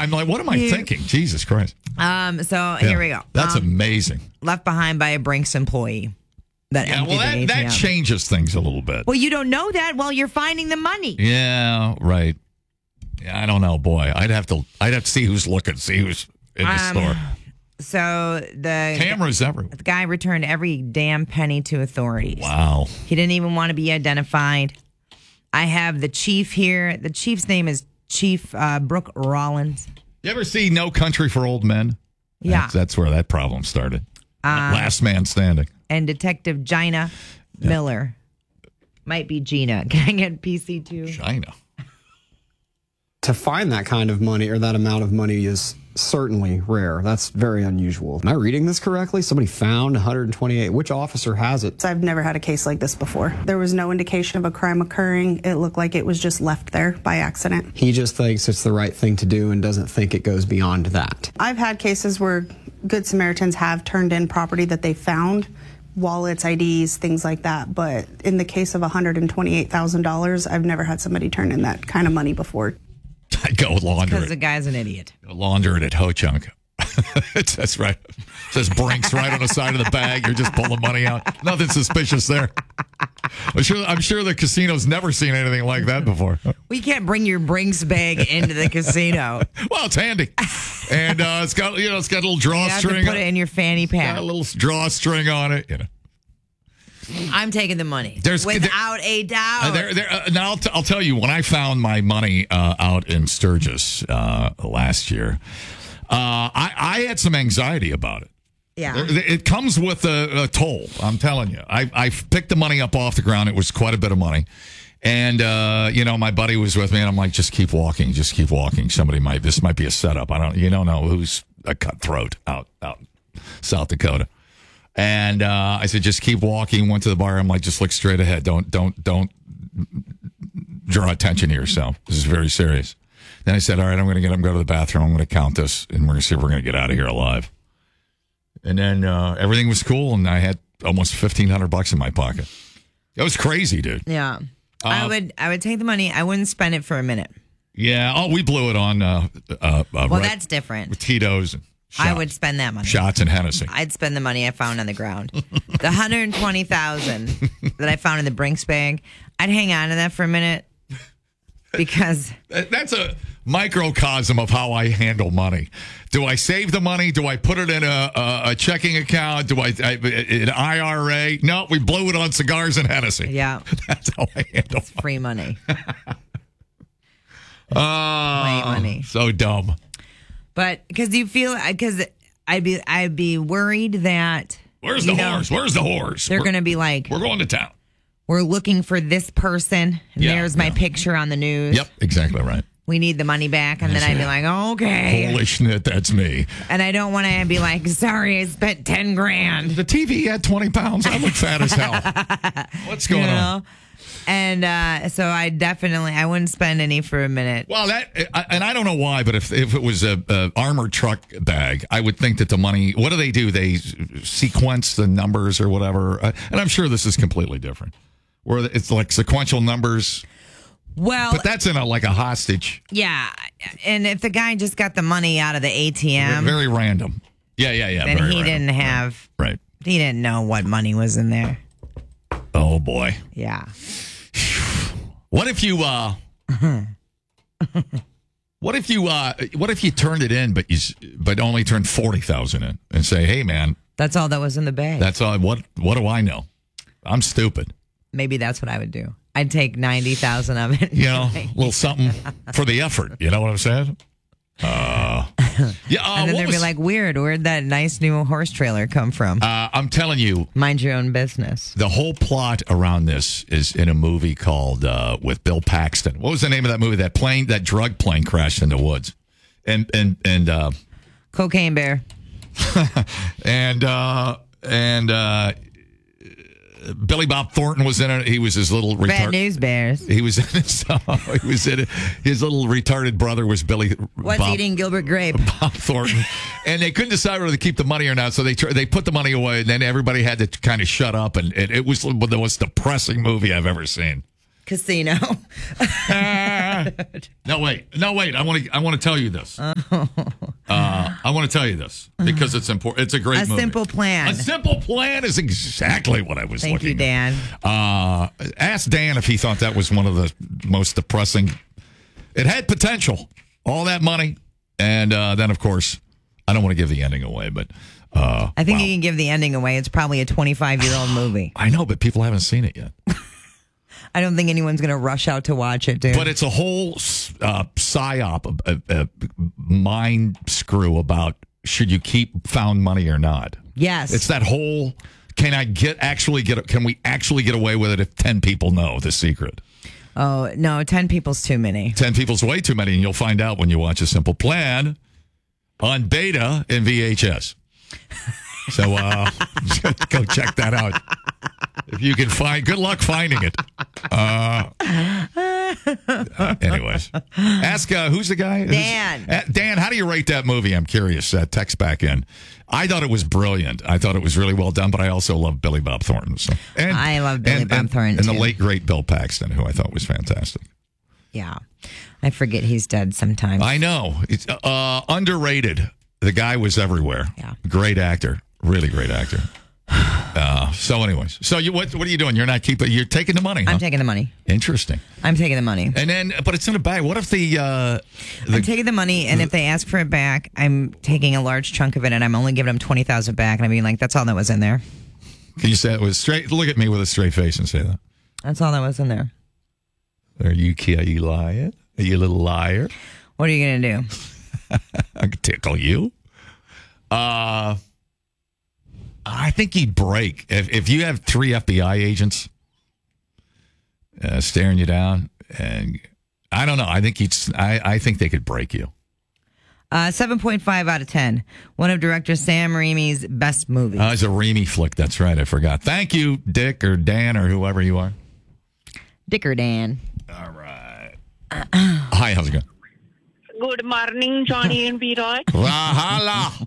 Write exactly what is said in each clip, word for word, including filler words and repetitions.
I'm like, what am I thinking? Jesus Christ. Um. So Yeah, here we go. That's um, amazing. Left behind by a Brinks employee. That Yeah, emptied well, the that, A T M. that changes things a little bit. Well, you don't know that while you're finding the money. Yeah, right. Yeah, I don't know, boy. I'd have to. I'd have to see who's looking, see who's in the Um, store. So the Cameras everywhere. the guy returned every damn penny to authorities. Wow. He didn't even want to be identified. I have the chief here. The chief's name is Chief uh, Brooke Rollins. You ever see No Country for Old Men? Yeah. That's, that's where that problem started. Um, Last man standing. And Detective Gina Miller. Might be Gina. Can I get P C two? China. To find that kind of money or that amount of money is certainly rare. That's very unusual. Am I reading this correctly? Somebody found one hundred twenty-eight. Which officer has it? I've never had a case like this before. There was no indication of a crime occurring. It looked like it was just left there by accident. He just thinks it's the right thing to do and doesn't think it goes beyond that. I've had cases where Good Samaritans have turned in property that they found, wallets, I Ds, things like that. But in the case of one hundred twenty-eight thousand dollars, I've never had somebody turn in that kind of money before. I go launder Because it. the guy's an idiot. Go launder it at Ho Chunk. That's right. It says Brinks right on the side of the bag. You're just pulling money out. Nothing suspicious there. I'm sure, I'm sure the casino's never seen anything like that before. We can't bring your Brinks bag into the casino. Well, it's handy. And uh, it's got, you know, it's got a little You have to drawstring. put it in your fanny Got pack. a little drawstring on it, you know. I'm taking the money. There's- Without a doubt. Uh, there, there, uh, now, I'll, t- I'll tell you, when I found my money uh, out in Sturgis uh, last year, uh, I, I had some anxiety about it. yeah. There- It comes with a, a toll, I'm telling you. I, I picked the money up off the ground. It was quite a bit of money. And, uh, you know, my buddy was with me, and I'm like, just keep walking, just keep walking. Somebody might, this might be a setup. I don't, you don't know who's a cutthroat out, out South Dakota. And uh, I said, just keep walking. Went to the bar. I'm like, just look straight ahead. Don't, don't, don't draw attention to yourself. This is very serious. Then I said, all right, I'm going to get, I'm going to go to the bathroom. I'm going to count this, and we're going to see if we're going to get out of here alive. And then uh, everything was cool, and I had almost fifteen hundred bucks in my pocket. That was crazy, dude. Yeah. Uh, I would I would take the money. I wouldn't spend it for a minute. Yeah. Oh, we blew it on uh, uh, uh, Well, Red- that's different. with Tito's and I shots, would spend that money. shots and Hennessy. I'd spend the money I found on the ground. The one hundred twenty thousand that I found in the Brinks bag, I'd hang on to that for a minute because That- That's a microcosm of how I handle money. Do I save the money? Do I put it in a, a, a checking account? Do I, I an I R A? No, we blew it on cigars and Hennessy. yeah, That's how I handle money. free money. Oh, money. So dumb. But because you feel because I'd be I'd be worried that Where's the you know, horse? Where's the horse? They're We're- going to be like, We're going to town. we're looking for this person, and Yeah, there's my yeah. picture on the news. Yep, exactly right. We need the money back, and then I'd be like, okay. Holy shit, that's me. And I don't want to be like, sorry, I spent ten grand. The T V had twenty pounds. I look fat as hell. What's going You know? on? And uh, so I definitely, I wouldn't spend any for a minute. Well, that, I- and I don't know why, but if if it was a, a armored truck bag, I would think that the money. What do they do? They sequence the numbers or whatever. Uh, and I'm sure this is completely different, where it's like sequential numbers. Well, But that's in a like a hostage. yeah. And if the guy just got the money out of the A T M, Very random. Yeah, yeah, yeah. then very he random. didn't have, Right. he didn't know what money was in there. Oh boy. Yeah. What if you? uh What if you? uh What if you turned it in, but you s- but only turned forty thousand in, and say, "Hey, man, That's all that was in the bag. that's all. What What do I know? I'm stupid." Maybe that's what I would do. I'd take ninety thousand of it. You know, a little something for the effort. You know what I'm saying? Uh, yeah. Uh, and then what they'd be was- like, weird, where'd that nice new horse trailer come from? uh, I'm telling you, Mind your own business. the whole plot around this is in a movie called uh, with Bill Paxton. What was the name of that movie? That plane, that drug plane crashed in the woods, and and and uh, Cocaine Bear. and uh, and uh, Billy Bob Thornton was in it. He was his little Bad retard. News Bears. He was in his, he was in it. His little retarded brother was Billy What's Bob, eating Gilbert Grape? Bob Thornton, and they couldn't decide whether to keep the money or not. So they tr- they put the money away, and then everybody had to kind of shut up. And it, it was the most depressing movie I've ever seen. Casino. No, wait. No, wait. I want to. I want to tell you this. Uh, I want to tell you this because it's important. It's a great A movie. Simple Plan. A Simple Plan is exactly what I was Thank looking you, Dan. at. Uh, ask Dan if he thought that was one of the most depressing. It had potential. All that money. And uh, then, of course, I don't want to give the ending away, but. Uh, I think wow. you can give the ending away. It's probably a twenty-five-year-old movie. I know, but people haven't seen it yet. I don't think anyone's going to rush out to watch it, dude. But it's a whole uh, psyop, a, a, a mind screw about should you keep found money or not. Yes. It's that whole, can I get actually get, can we actually get away with it if ten people know the secret? Oh, no, ten people's too many. ten people's way too many, and you'll find out when you watch A Simple Plan on beta in V H S. So uh, go check that out. If you can find, good luck finding it. Uh, uh, anyways, ask uh, who's the guy? Dan. Uh, Dan, how do you rate that movie? I'm curious. Uh, text back in. I thought it was brilliant. I thought it was really well done, but I also love Billy Bob Thornton. So. And, I love Billy and, Bob and, Thornton, And the too. late, great Bill Paxton, who I thought was fantastic. Yeah. I forget he's dead sometimes. I know. It's uh, underrated. The guy was everywhere. Yeah. Great actor. Really great actor. Uh, so, anyways, so you what? What are you doing? You're not keeping. You're taking the money. Huh? I'm taking the money. Interesting. I'm taking the money. And then, but it's in a bag. What if the? Uh, the I'm taking the money, and if they ask for it back, I'm taking a large chunk of it, and I'm only giving them twenty thousand back. And I'm being like, that's all that was in there. Can you say it with straight? Look at me with a straight face and say that. That's all that was in there. Are you? Are you lying? Are you a little liar? What are you gonna do? I could tickle you. Uh, I think you'd break if if you have three F B I agents uh, staring you down, and I don't know. I think you'd. I, I think they could break you. Uh, seven point five out of ten. One of director Sam Raimi's best movies. Uh, it's a Raimi flick. That's right. I forgot. Thank you, Dick or Dan or whoever you are. Dick or Dan. All right. Hi, how's it going? Good morning, Johnny and B-Roy. Rahala.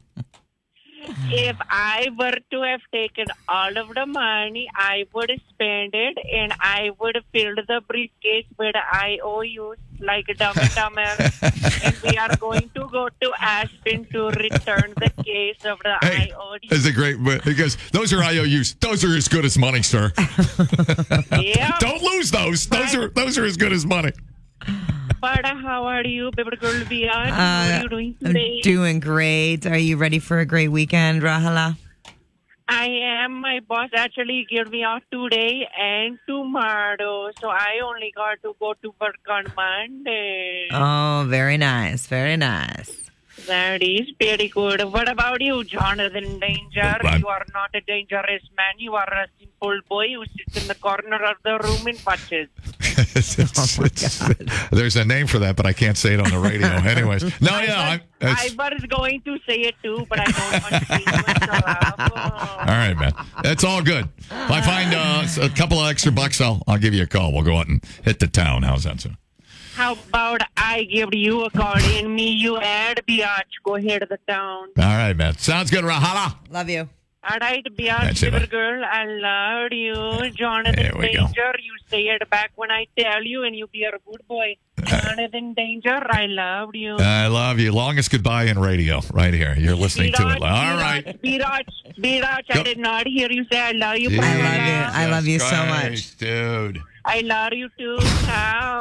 If I were to have taken all of the money, I would spend it and I would fill the briefcase with I O Us like Dumb and Dumber. And we are going to go to Aspen to return the case of the Hey, I O Us. it's a great because those are I O Us. Those are as good as money, sir. Yeah, Don't lose those. Those are those are as good as money. but how are you, baby girl Beyond? what Uh, are you doing I'm today? doing great. Are you ready for a great weekend, Rahala? I am. My boss actually gave me off today and tomorrow, so I only got to go to work on Monday. Oh, very nice. Very nice. That is pretty good. What about you, Jonathan Danger? I'm- You are not a dangerous man. You are a simple boy who sits in the corner of the room and watches. It's- it's- it's- there's a name for that, but I can't say it on the radio. Anyways, no, I yeah, I'm, was, it's, I was going to say it too, but I don't want to be myself. all right, man. It's all good. If I find uh, a couple of extra bucks, I'll I'll give you a call. We'll go out and hit the town. How's that, sir? How about I give you a call and me, you, and Biatch go hit the town? All right, man. Sounds good, Rahala. Love you. All right, That's Biatch, it, little man. girl, I love you. Jonathan There we go. Danger, you say it back when I tell you, and you be a good boy. Jonathan Danger, I love you. I love you. Longest goodbye in radio, right here. You're listening to it. All right. Biraj, Biraj, Go. I did not hear you say I love you. I love you. Pamela. I love you so Christ, much. dude. I love you too. Ciao.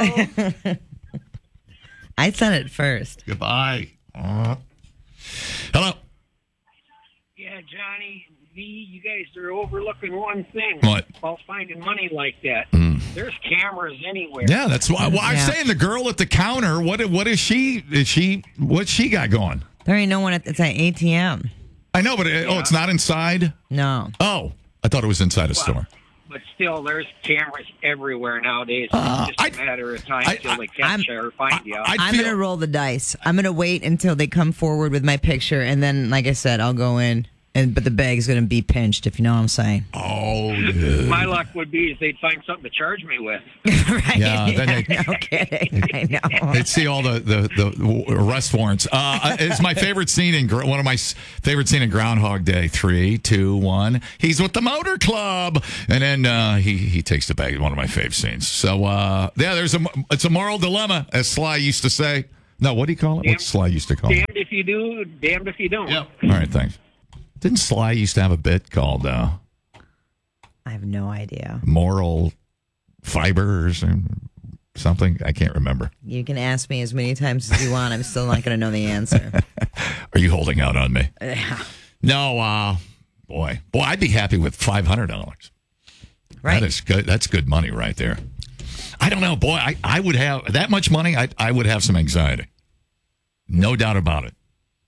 I said it first. Goodbye. Uh, hello. Yeah, Johnny, me, you guys are overlooking one thing. What? About finding money like that. Mm. There's cameras anywhere. Yeah, that's why. Well, I'm Yeah. saying the girl at the counter. What? What is she? Is she? What's she got going? There ain't no one at it's at A T M. I know, but it, oh, it's not inside. No. Oh, I thought it was inside a store. But still, there's cameras everywhere nowadays. Uh, it's just a I- matter of time I- till they I- catch I'm- you or find you. I- I'm feel- gonna roll the dice. I'm gonna wait until they come forward with my picture, and then, like I said, I'll go in. And but the bag's gonna be pinched, if you know what I'm saying. Oh, yeah. My luck would be is they'd find something to charge me with. Right? Yeah, then they- no kidding. I know. They'd see all the, the, the arrest warrants. Uh, it's my favorite scene in Gr- one of my s- favorite scene in Groundhog Day. Three, two, one. He's with the motor club, and then uh, he he takes the bag. One of my favorite scenes. So uh, yeah, there's a it's a moral dilemma, as Sly used to say. No, what do you call it? What Sly used to call it? Damned if you do, damned if you don't. Yep. All right, thanks. Didn't Sly used to have a bit called uh, I have no idea. moral fibers or something? I can't remember. You can ask me as many times as you want. I'm still not going to know the answer. Are you holding out on me? Yeah. No, uh, boy. Boy, I'd be happy with five hundred dollars. Right. That is good. That's good money right there. I don't know, boy. I, I would have that much money. I I would have some anxiety. No doubt about it.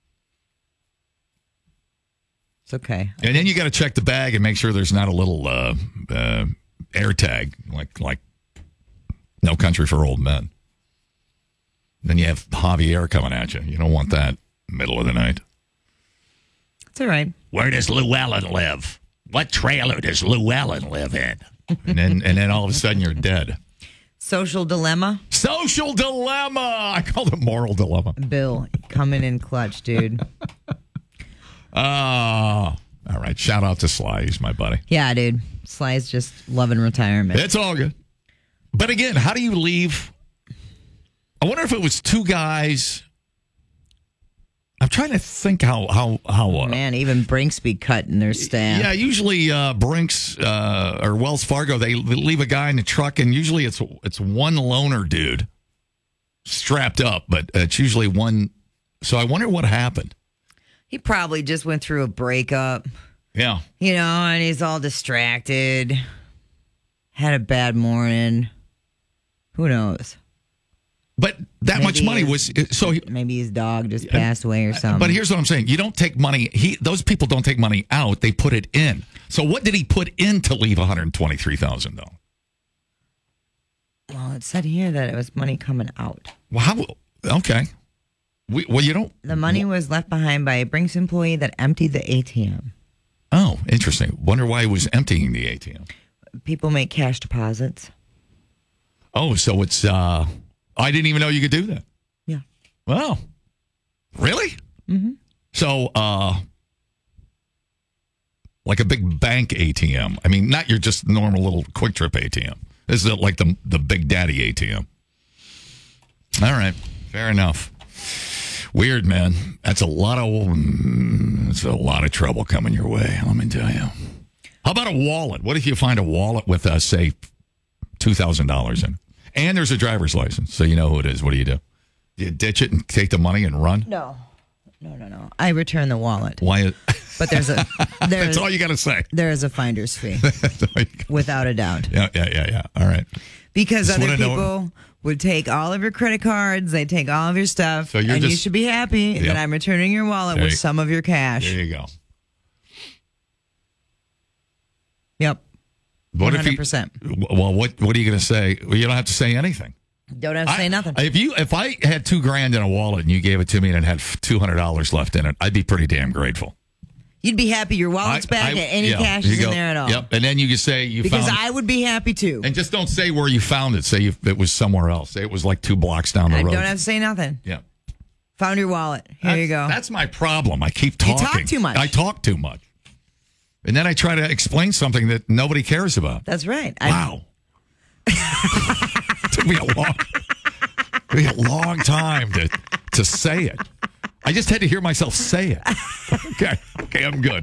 It's okay. And then you got to check the bag and make sure there's not a little uh, uh, air tag like like No Country for Old Men. Then you have Javier coming at you. You don't want that middle of the night. It's all right. Where does Llewellyn live? What trailer does Llewellyn live in? And then and then all of a sudden you're dead. Social dilemma. Social dilemma. I called it moral dilemma. Bill, coming in clutch, dude. Oh, all right. Shout out to Sly. He's my buddy. Yeah, dude. Sly's just loving retirement. It's all good. But again, how do you leave? I wonder if it was two guys. I'm trying to think how how how. Uh, Man, even Brinks be cutting their staff. Yeah, usually uh, Brinks uh, or Wells Fargo, they leave a guy in the truck, and usually it's it's one loner dude strapped up, but it's usually one. So I wonder what happened. He probably just went through a breakup, Yeah. you know, and he's all distracted. Had a bad morning. Who knows? But that Maybe much money his- was so. He, Maybe his dog just passed away or something. but here's what I'm saying: you don't take money. He those people don't take money out; they put it in. So what did he put in to leave one hundred twenty-three thousand dollars? Well, it said here that it was money coming out. Well, how? Okay. We, well, you don't. The money was left behind by a Brinks employee that emptied the A T M. Oh, interesting. Wonder why he was emptying the A T M. People make cash deposits. Oh, so it's. uh I didn't even know you could do that. Yeah. Wow. Really? Mm-hmm. So, uh, like a big bank A T M. I mean, not your just normal little Quick Trip A T M. This is like the the Big Daddy A T M. All right, fair enough. Weird, man. That's a lot of mm, that's a lot of trouble coming your way. Let me tell you. How about a wallet? What if you find a wallet with, uh, say, two thousand dollars in it? And there's a driver's license, so you know who it is. What do you do? Do you ditch it and take the money and run? No. No, no, no. I return the wallet. Why? But there's a there's That's all you got to say. there is a finder's fee, That's all you got- without a doubt. yeah, yeah, yeah, yeah. All right. Because Just other wanna know- people would take all of your credit cards, they take all of your stuff, So you're and you just- should be happy Yep. that I'm returning your wallet There with you- some of your cash. There you go. Yep. What one if hundred you? percent. Well, what what are you going to say? Well, you don't have to say anything. Don't have to say I- nothing. If you if I had two grand in a wallet and you gave it to me and it had two hundred dollars left in it, I'd be pretty damn grateful. You'd be happy your wallet's I- back I- and any yeah, cash you is go, in there at all. Yep, and then you could say you Because found. I would be happy too. and just don't say where you found it. Say you, it was somewhere else. Say it was like two blocks down the I road. don't have to say nothing. yeah. Found your wallet. Here That's, you go. That's my problem. I keep You talking. talk too much. I talk too much. And then I try to explain something that nobody cares about. That's right. I, Wow. It took me a long, took me a long time to, to say it. I just had to hear myself say it. Okay. Okay, I'm good.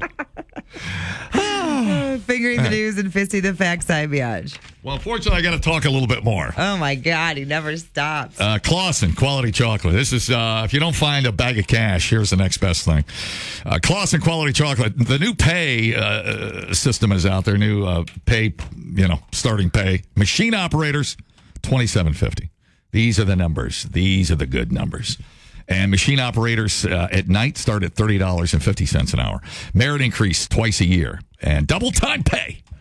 Figuring the news and fisting the facts, I biatch. Well, unfortunately, I got to talk a little bit more. Oh my God, he never stops. Uh, Clausen, quality chocolate. This is, uh, if you don't find a bag of cash, here's the next best thing. Uh, Clausen, quality chocolate. The new pay uh, system is out there. New uh, pay, you know, starting pay. Machine operators, twenty-seven fifty. These are the numbers. These are the good numbers. And machine operators uh, at night start at thirty dollars and fifty cents an hour. Merit increase twice a year. And double time pay.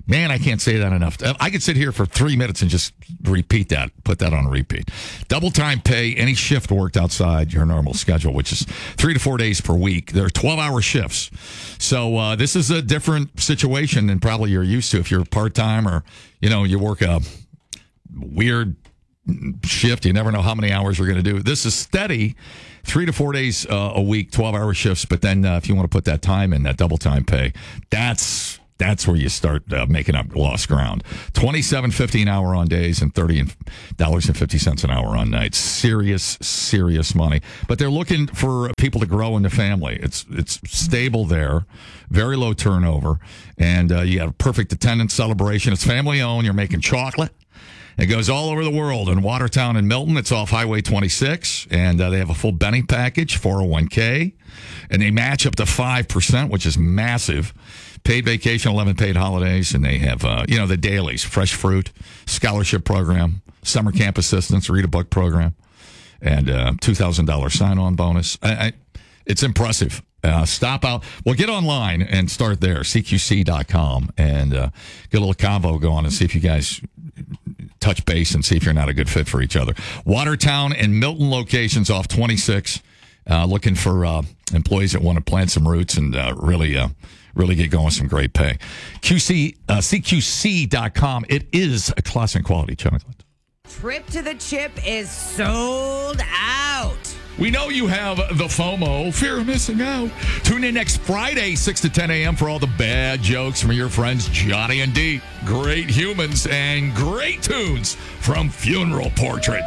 Man, I can't say that enough. I could sit here for three minutes and just repeat that, put that on repeat. Double time pay, any shift worked outside your normal schedule, which is three to four days per week. They're twelve-hour shifts. So uh, this is a different situation than probably you're used to if you're part-time or, you know, you work a weird shift. You never know how many hours you're going to do. This is steady, three to four days uh, a week, twelve-hour shifts. But then uh, if you want to put that time in, that double time pay, that's that's where you start uh, making up lost ground. twenty-seven fifty an hour on days and thirty dollars and fifty cents an hour on nights. Serious, serious money. But they're looking for people to grow in the family. It's it's stable there, very low turnover, and uh, you have a perfect attendance celebration. It's family owned. You're making chocolate. It goes all over the world. In Watertown and Milton, it's off Highway twenty-six, and uh, they have a full Benny package, four oh one k, and they match up to five percent, which is massive. Paid vacation, eleven paid holidays, and they have, uh, you know, the dailies, fresh fruit, scholarship program, summer camp assistance, read a book program, and uh, two thousand dollars sign-on bonus. I, I, it's impressive. Uh, stop out. Well, get online and start there, C Q C dot com, and uh, get a little convo going and see if you guys touch base and see if you're not a good fit for each other. Watertown and Milton locations off twenty-six, uh, looking for uh, employees that want to plant some roots and uh, really uh, really get going with some great pay. Q C, uh, C Q C dot com. It is a class and quality chocolate. Trip to the Chip is sold out. We know you have the FOMO, fear of missing out. Tune in next Friday, six to ten a.m. for all the bad jokes from your friends Johnny and Dee. Great humans and great tunes from Funeral Portrait.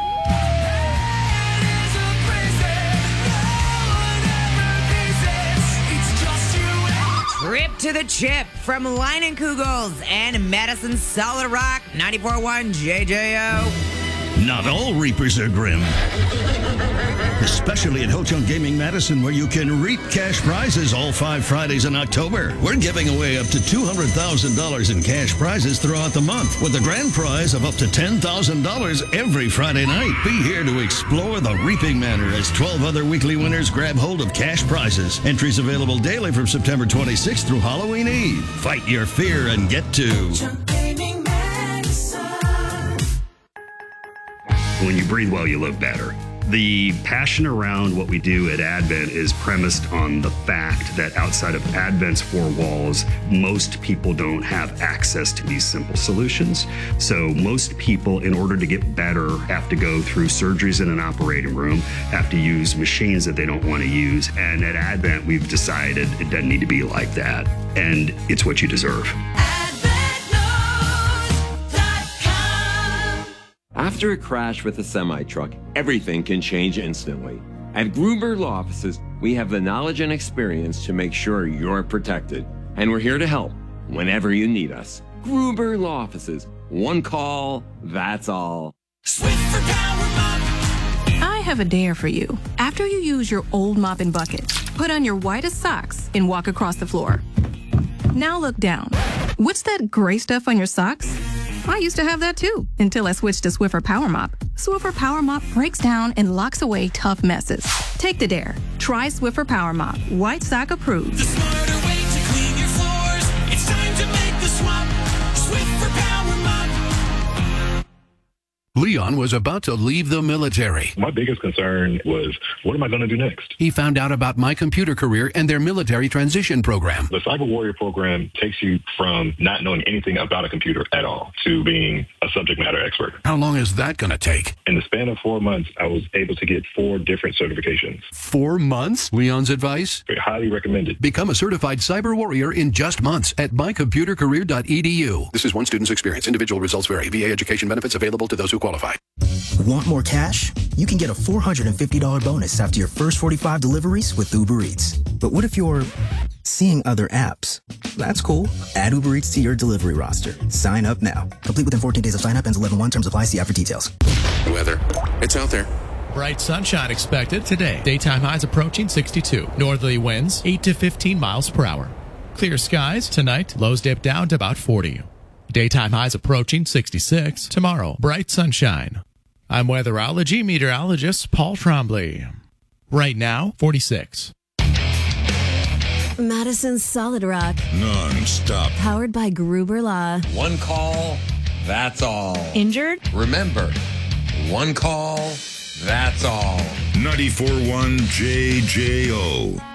Trip to the Chip from Leinenkugels and Madison Solid Rock, ninety-four point one J J O. Not all Reapers are grim. Especially at Ho Chunk Gaming Madison, where you can reap cash prizes all five Fridays in October. We're giving away up to two hundred thousand dollars in cash prizes throughout the month, with a grand prize of up to ten thousand dollars every Friday night. Be here to explore the Reaping Manor as twelve other weekly winners grab hold of cash prizes. Entries available daily from September twenty-sixth through Halloween Eve. Fight your fear and get to When you breathe well, you live better. The passion around what we do at Advent is premised on the fact that outside of Advent's four walls, most people don't have access to these simple solutions. So most people, in order to get better, have to go through surgeries in an operating room, have to use machines that they don't want to use. And at Advent, we've decided it doesn't need to be like that. And it's what you deserve. After a crash with a semi-truck, everything can change instantly. At Gruber Law Offices, we have the knowledge and experience to make sure you're protected. And we're here to help whenever you need us. Gruber Law Offices. One call, that's all. Swift for Power Mop. I have a dare for you. After you use your old mop and bucket, put on your whitest socks and walk across the floor. Now look down. What's that gray stuff on your socks? I used to have that too, until I switched to Swiffer Power Mop. Swiffer Power Mop breaks down and locks away tough messes. Take the dare. Try Swiffer Power Mop. White sock approved. The smarter way to clean your floors. It's time to make the swap. Swiffer Power Mop. Leon was about to leave the military. My biggest concern was, what am I going to do next? He found out about My Computer Career and their military transition program. The Cyber Warrior program takes you from not knowing anything about a computer at all to being a subject matter expert. How long is that going to take? In the span of four months, I was able to get four different certifications. Four months? Leon's advice? Very highly recommended. Become a certified cyber warrior in just months at my computer career dot e d u. This is one student's experience. Individual results vary. V A education benefits available to those who qualify. Want more cash? You can get a four hundred fifty dollars bonus after your first forty-five deliveries with Uber Eats. But what if you're seeing other apps? That's cool. Add Uber Eats to your delivery roster. Sign up now. Complete within fourteen days of sign up. Ends eleven one. Terms apply. See app for details. Weather. It's out there. Bright sunshine expected today. Daytime highs approaching sixty-two. Northerly winds eight to fifteen miles per hour. Clear skies tonight. Lows dip down to about forty. Daytime highs approaching sixty-six. Tomorrow, bright sunshine. I'm weatherology meteorologist Paul Trombley. Right now, forty-six. Madison Solid Rock. Non-stop. Powered by Gruber Law. One call, that's all. Injured? Remember, one call, that's all. ninety-four point one J J O.